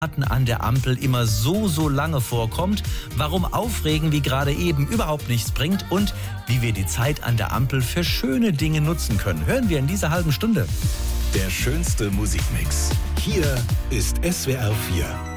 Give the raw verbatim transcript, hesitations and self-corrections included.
Warten an der Ampel immer so, so lange vorkommt, warum Aufregen wie gerade eben überhaupt nichts bringt und wie wir die Zeit an der Ampel für schöne Dinge nutzen können. Hören wir in dieser halben Stunde. Der schönste Musikmix. Hier ist S W R vier.